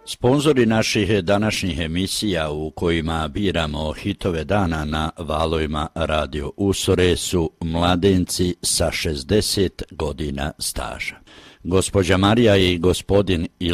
Sponzori naših današnjih emisija u kojima biramo hitove dana na valovima Radio Usore su mladenci sa 60 godina staža. Gospođa Marija i gospodin